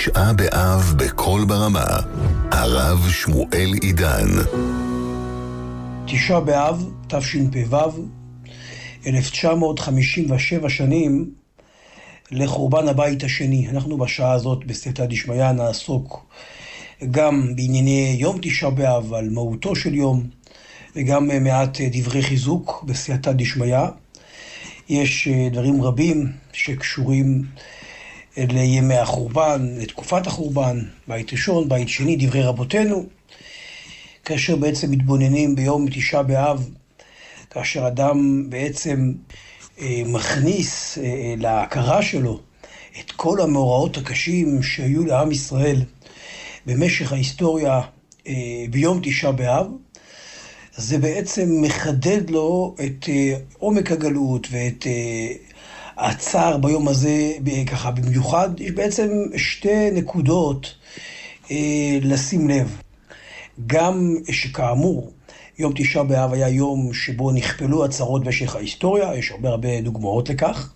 תשעה באב בכל ברמה. הרב שמואל עידן. תשעה באב, תשפ"ו, 1957 שנים לחורבן הבית השני. אנחנו בשעה הזאת בסייעתא דשמיא נעסוק גם בענייני יום תשעה באב, על מהותו של יום, וגם מעט דברי חיזוק בסייעתא דשמיא. יש דברים רבים שקשורים לימי החורבן, לתקופת החורבן, בית ראשון, בית שני, דברי רבותינו, כאשר בעצם מתבוננים ביום תשעה באב, כאשר אדם בעצם מכניס להכרה שלו את כל המאורעות הקשים שהיו לעם ישראל במשך ההיסטוריה ביום תשעה באב, זה בעצם מחדד לו את עומק הגלות ואת הצער ביום הזה ככה במיוחד. יש בעצם שתי נקודות לשים לב. גם שכאמור, יום תשעה באב היה יום שבו נכפלו הצרות במשך ההיסטוריה, יש הרבה דוגמאות לכך,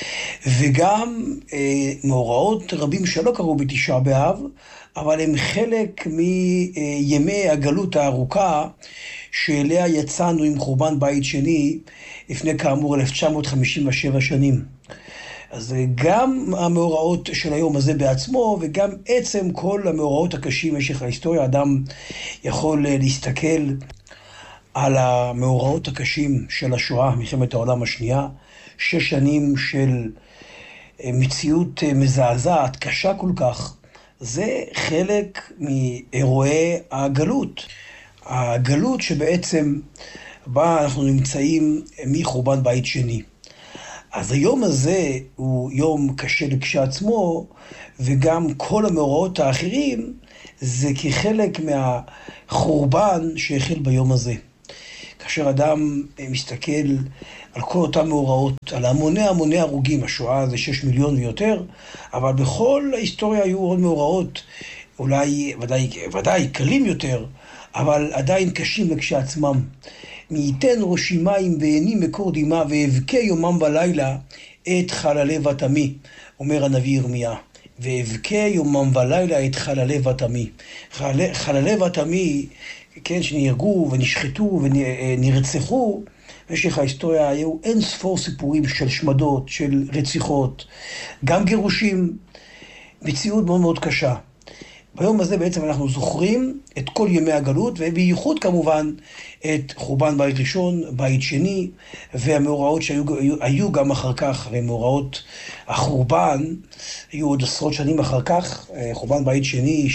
וגם מאורעות רבים שלא קרו בתשעה באב, אבל הם חלק מימי הגלות הארוכה שאליה יצאנו עם חורבן בית שני לפני כאמור 1957 שנים. אז גם המאורעות של היום הזה בעצמו, וגם עצם כל המאורעות הקשים במשך ההיסטוריה, אדם יכול להסתכל על המאורעות הקשים של השואה, מלחמת העולם השנייה, 6 שנים של מציאות מזעזעת, קשה כל כך. זה חלק מאירועי הגלות. הגלות שבעצם בה אנחנו נמצאים מחורבן בית שני. אז היום הזה הוא יום קשה כשלעצמו, וגם כל המאורעות האחרים זה כחלק מהחורבן שהחל ביום הזה. כאשר אדם מסתכל על כל אותם מאורעות, על המוני הרוגים, השואה זה 6 מיליון ויותר, אבל בכל ההיסטוריה היו עוד מאורעות, אולי ודאי קלים יותר, אבל עדיין קשים כשעצמם. מי ייתן ראשי מים ועיני מקור דמעה, ואבכה יומם ולילה את חללי ותמי, אומר הנביא ירמיה. ואבכה יומם ולילה את חללי ותמי. חללי ותמי, כן, שנהרגו ונשחטו ונרצחו, במשך ההיסטוריה היו אין ספור סיפורים של שמדות, של רציחות, גם גירושים, מציאות מאוד מאוד קשה. ביום הזה בעצם אנחנו זוכרים את כל ימי הגלות, ובייחוד כמובן את חורבן בית ראשון, בית שני, והמאורעות שהיו גם אחר כך, הרי מאורעות החורבן היו עוד עשרות שנים אחר כך. חורבן בית שני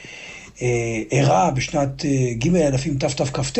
שאירע בשנת ג' אלפים תתכ"ט,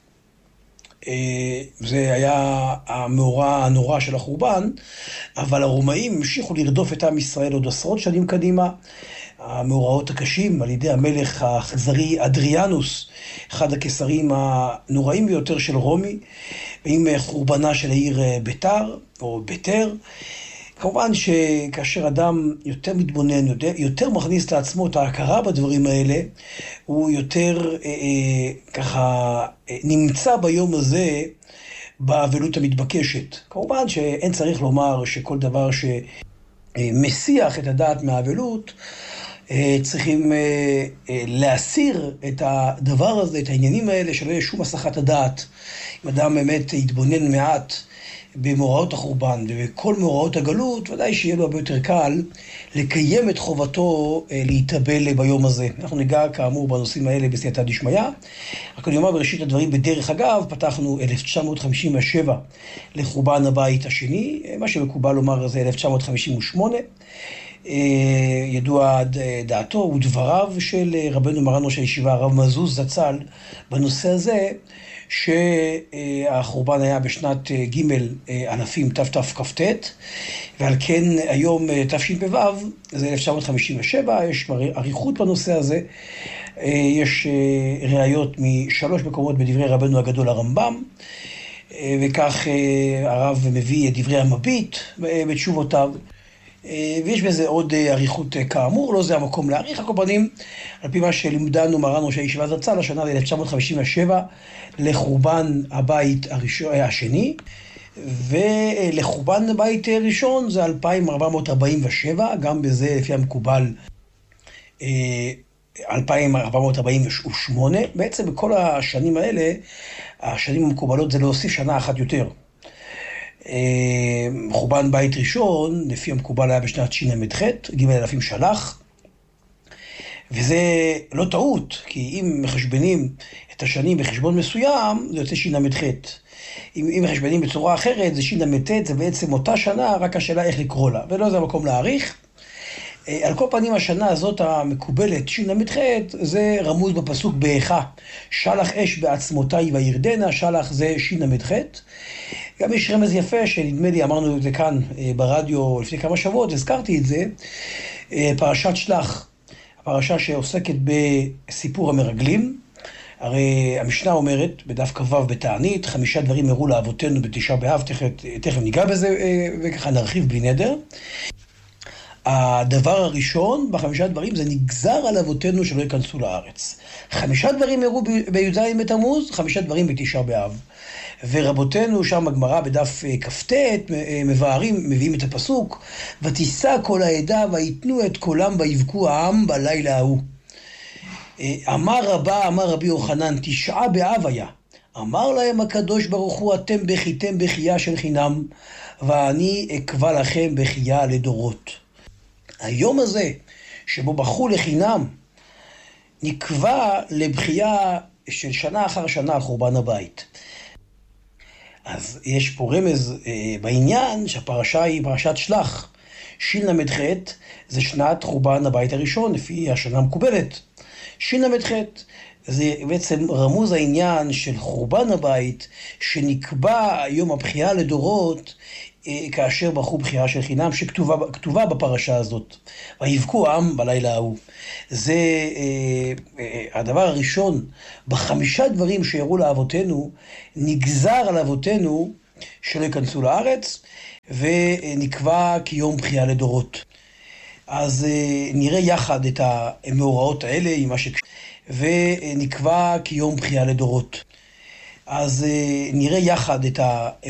זה היה המאורע הנורא של החורבן, אבל הרומאים המשיכו לרדוף את עם ישראל עוד עשרות שנים קדימה. המאורעות הקשים על ידי המלך האכזרי אדריאנוס, אחד הקיסרים הנוראים ביותר של רומי, עם חורבנה של העיר ביתר או ביתר. כמובן שכאשר אדם יותר מתבונן, יותר מכניס לעצמו את ההכרה בדברים האלה, הוא יותר ככה נמצא ביום הזה באבלות המתבקשת. כמובן שאין צריך לומר שכל דבר שמסיח את הדעת מהאבלות, צריכים להסיר את הדבר הזה, את העניינים האלה, שלא יהיה שום הסחת הדעת. אם אדם באמת יתבונן מעט במאורעות החורבן ובכל מאורעות הגלות, ודאי שיהיה לו הרבה יותר קל לקיים את חובתו להתאבל ביום הזה. אנחנו ניגע כאמור בנושאים האלה בסייעתא דשמיא. רק אני אומר בראשית הדברים, בדרך אגב, פתחנו 1957 לחורבן הבית השני, מה שמקובל לומר זה 1958. ידוע דעתו ודבריו של רבנו מרן ראש הישיבה הרב מזוז זצ"ל בנושא הזה, שהחורבן היה בשנת ג' אלפים תתכ"ט, ועל כן היום תשפ"ו זה 1957. יש אריכות בנושא הזה, יש ראיות מ3 מקומות בדברי רבנו הגדול הרמב"ם, וכך הרב מביא את דברי המביט בתשובותיו, ויש בזה עוד אריכות כאמור. לא זה המקום להאריך. הקורבנים, על פי מה שלימדנו מרן ראש הישיבה זצ"ל, השנה 1957 לחורבן הבית השני, ולחורבן הבית ראשון זה 2447, גם בזה לפי המקובל 2448, בעצם בכל השנים האלה, השנים המקובלות זה להוסיף שנה אחת יותר. חורבן בית ראשון, לפי המקובל היה בשנת של"ח, ג' אלפים שלח, וזה לא טעות, כי אם מחשבנים את השנים בחשבון מסוים, זה יוצא של"ח. אם מחשבנים בצורה אחרת, זה של"ט, זה בעצם אותה שנה, רק השאלה איך לקרוא לה, ולא זה המקום להעריך. על כל פנים, השנה הזאת המקובלת, של"ח, זה רמוז בפסוק באיכה. שלח אש בעצמותיי וירדנה, שלח זה של"ח. גם יש רמז יפה, שנדמה לי, אמרנו את זה כאן ברדיו לפני כמה שבועות, הזכרתי את זה, פרשת שלח, הפרשה שעוסקת בסיפור המרגלים. הרי המשנה אומרת, בדף כ"ו בתענית, 5 דברים הראו לאבותינו בתשעה באב, תכף ניגע בזה, וככה נרחיב בלי נדר. הדבר הראשון ב5 דברים זה נגזר על אבותינו שלא ייכנסו לארץ. 5 דברים הראו בי"ז בתמוז, 5 דברים בתשעה באב. ורבותינו שם הגמרא בדף כ"ט מביאים את הפסוק, ותישא כל העדה ויתנו את קולם ויבכו העם בלילה ההוא. אמר רבי יוחנן, 9 באב היה. אמר להם הקדוש ברוך הוא, אתם בכיתם בכייה של חינם, ואני אקבע לכם בכייה לדורות. היום הזה, שבו בכו לחינם, נקבע לבכייה של שנה אחר שנה על חורבן הבית. אז יש פה רמז בעניין שהפרשה היא פרשת שלח. של"ח זה שנת חורבן הבית הראשון, לפי השנה המקובלת. של"ח זה בעצם רמוז העניין של חורבן הבית, שנקבע יום הבכייה לדורות, כאשר בכו בכייה של חינם, שכתובה בפרשה הזאת. ויבכו העם בלילה ההוא. זה הדבר הראשון, ב5 דברים שהראו לאבותינו, נגזר על אבותינו שלא ייכנסו לארץ, ונקבע כיום בכייה לדורות. אז נראה יחד את המאורעות האלה, ונקבע כיום בכייה לדורות. אז נראה יחד את